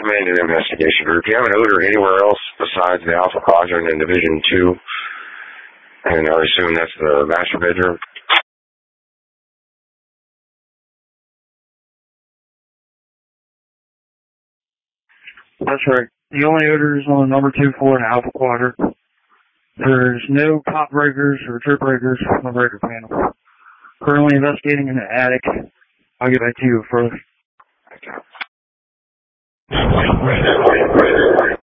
Command an investigation group. Do you have an odor anywhere else besides the Alpha Quadrant in Division 2? And I assume that's the master bedroom? That's right. The only odor is on the number 2 floor in the Alpha Quadrant. There's no pop breakers or trip breakers on the breaker panel. Currently investigating in the attic. I'll get back to you first. Okay.